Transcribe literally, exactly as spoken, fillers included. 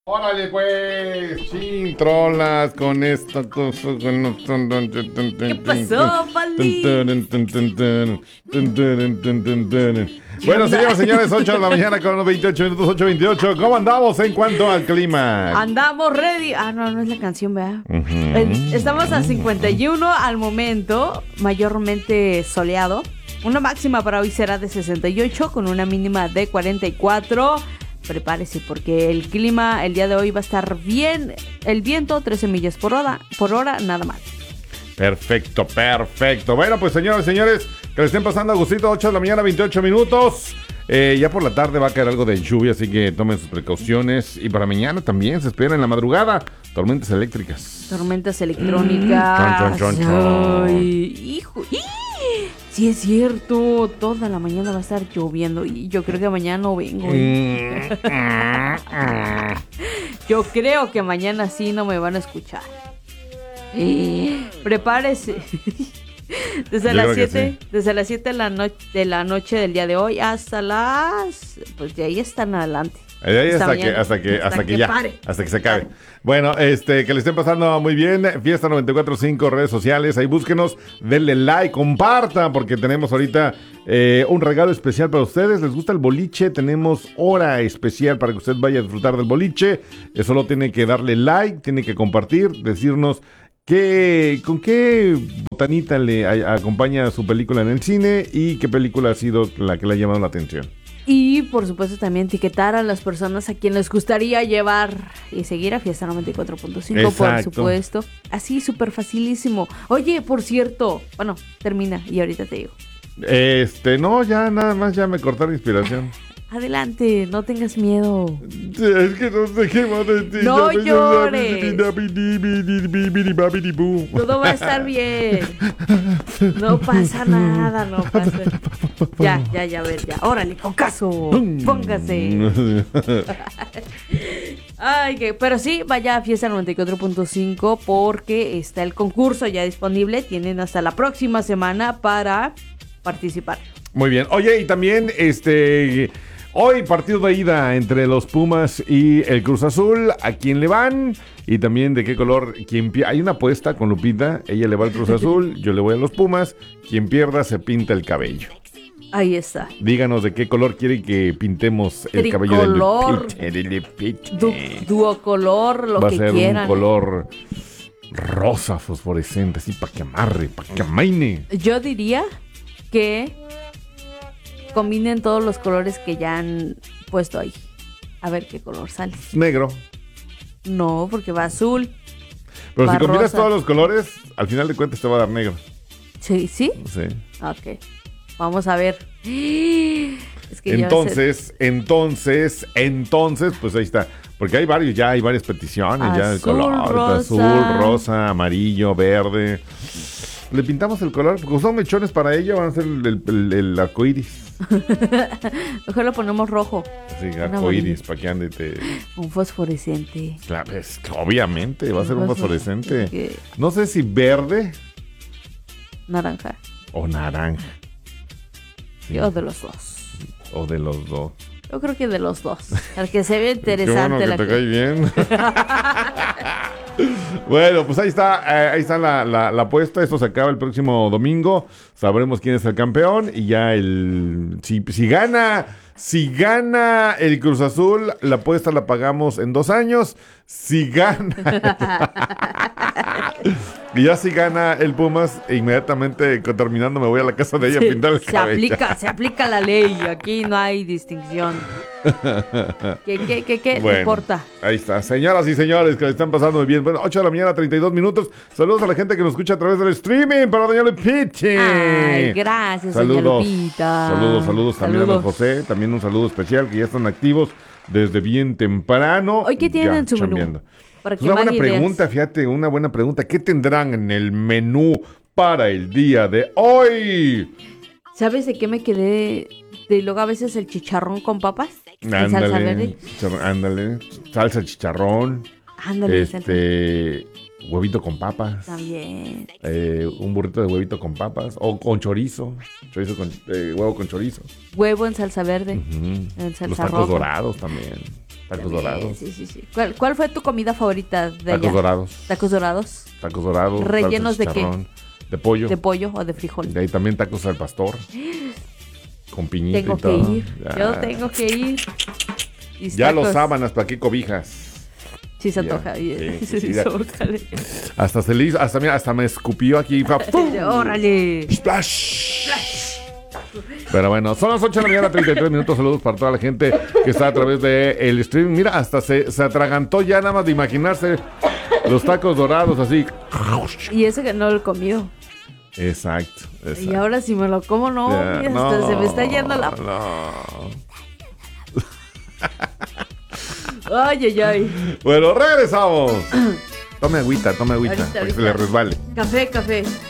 Órale, pues, chin, trolas con esto. Con... ¿Qué pasó, Pali? Bueno, señoras y señores, ocho de la mañana con los veintiocho minutos, ocho veintiocho. ¿Cómo andamos en cuanto al clima? Andamos ready. Ah, no, no es la canción, ¿verdad? Uh-huh. Estamos a cincuenta y uno al momento, mayormente soleado. Una máxima para hoy será de sesenta y ocho con una mínima de cuarenta y cuatro. Prepárese porque el clima el día de hoy va a estar bien. El viento trece millas por hora, por hora, nada mal. Perfecto, perfecto. Bueno, pues señoras y señores, que le estén pasando a gustito, ocho de la mañana, veintiocho minutos. Eh, ya por la tarde va a caer algo de lluvia, así que tomen sus precauciones. Y para mañana también se espera en la madrugada tormentas eléctricas. Tormentas electrónicas. Mm, chon, chon, chon, chon. Ay, hijo. ¡Y! Sí, es cierto. Toda la mañana va a estar lloviendo. Y yo creo que mañana no vengo. Yo creo que mañana sí no me van a escuchar. Prepárese. Desde Yo las creo que siete, sí. desde las siete de la noche de la noche del día de hoy hasta las, pues de ahí están adelante. Ahí Esta hasta que, mañana. hasta que, hasta Hasta que que ya, pare. hasta que se acabe. Bueno, este, que le estén pasando muy bien. Fiesta noventa y cuatro punto cinco, redes sociales. Ahí búsquenos, denle like, compartan, porque tenemos ahorita eh, un regalo especial para ustedes. ¿Les gusta el boliche? Tenemos hora especial para que usted vaya a disfrutar del boliche. Eh, solo tiene que darle like, tiene que compartir, decirnos qué, con qué botanita le a- acompaña su película en el cine y qué película ha sido la que le ha llamado la atención. Y por supuesto también etiquetar a las personas a quien les gustaría llevar y seguir a Fiesta noventa y cuatro punto cinco, por Exacto. supuesto. Así, súper facilísimo. Oye, por cierto, bueno, termina y ahorita te digo. Este, no, ya nada más, ya me cortaron inspiración. Adelante, no tengas miedo. Es que no sé qué más de ti. No llores. Todo va a estar bien. No pasa nada, no pasa. Ya, ya, ya, a ver, ya. Órale, con caso. Póngase. Ay, que, pero sí, vaya a Fiesta noventa y cuatro punto cinco porque está el concurso ya disponible. Tienen hasta la próxima semana para participar. Muy bien. Oye, y también, este, hoy partido de ida entre los Pumas y el Cruz Azul. ¿A quién le van? Y también de qué color. Quien pi- Hay una apuesta con Lupita. Ella le va al Cruz Azul, yo le voy a los Pumas. Quien pierda se pinta el cabello. Ahí está. Díganos de qué color quiere que pintemos el Tricolor. cabello de Lupita. Du duocolor, lo Va a que ser quieran. un color rosa fosforescente, así para que amarre, para que amaine. Yo diría que combinen todos los colores que ya han puesto ahí. A ver qué color sale. Negro. No, porque va azul. Pero Va si combinas rosa. todos los colores, al final de cuentas te va a dar negro. ¿Sí? ¿Sí? Sí. Ok. Vamos a ver. Es que Entonces, entonces, entonces, pues ahí está. Porque hay varios, ya hay varias peticiones, ya el Azul, color, rosa. azul, rosa, amarillo, verde. Le pintamos el color, porque son mechones para ella, van a ser el, el, el, el arco iris. Mejor lo ponemos rojo. Así, Un arco amarillo. iris, para que ande te... Un fosforescente. Claro, es que obviamente va a ser un fosforescente. Que- No sé si verde Naranja. o naranja. Sí. Yo de los dos. O de los dos. Yo creo que de los dos. El que se ve Qué interesante. bueno que la te que- cae bien. Bueno, pues ahí está, eh, ahí está la, la, la apuesta. Esto se acaba el próximo domingo. Sabremos quién es el campeón. Y ya el. Si, si gana. Si gana el Cruz Azul, la apuesta la pagamos en dos años. Si gana. Y ya si gana el Pumas, inmediatamente con- terminando me voy a la casa de ella a Se, pintar el se cabello. aplica, se aplica la ley. Aquí no hay distinción. ¿Qué, qué, qué, qué? Bueno, No importa. ahí está. Señoras y señores, que le están pasando muy bien. Bueno, ocho de la mañana, treinta y dos minutos. Saludos a la gente que nos escucha a través del streaming para doña Lupita. Ay, gracias, doña Saludos. Lupita. Saludos, saludos también a don Saludos. José. También un saludo especial que ya están activos desde bien temprano. Hoy, ¿qué tienen Ya, en su menú? chambeando. Para que Una buena Maggie veas. pregunta, fíjate, una buena pregunta. ¿Qué tendrán en el menú para el día de hoy? ¿Sabes de qué me quedé? De luego a veces el chicharrón con papas. En salsa Ándale, verde. chicharrón, ándale, salsa chicharrón, Ándale, salsa. este, huevito con papas, También. eh, un burrito de huevito con papas, o con chorizo, chorizo con, eh, huevo con chorizo. Huevo en salsa verde. Ujú. En salsa Los tacos roja. dorados también. Tacos También, dorados. Sí, sí, sí. ¿Cuál, cuál fue tu comida favorita de Tacos allá? dorados. Tacos dorados. Tacos dorados. ¿Rellenos salsa de qué? chicharrón, De pollo. ¿De pollo o de frijol? De ahí también tacos al pastor. Con piñita Tengo y que todo. ir. Ya. Yo tengo que ir. Mis Ya tacos. los sábanas, ¿para qué cobijas? Sí se Ya. antoja. Sí, Sí, sí, sí, se ya. antoja. Hasta se le hizo, hasta, mira, hasta me escupió aquí. Fa- ¡Pum! ¡Órale! ¡Splash! Pero bueno, son las ocho de la mañana, treinta y tres minutos. Saludos para toda la gente que está a través del stream. Mira, hasta se, se atragantó ya nada más de imaginarse los tacos dorados así. Y eso que no lo he comido. Exacto, exacto. Y ahora si me lo como, no, Ya, mira, hasta se me está yendo la... no. Ay, ay, ay. Bueno, regresamos. Tome agüita, tome agüita, Ahorita, para que se ahorita. le resbale. Café, café.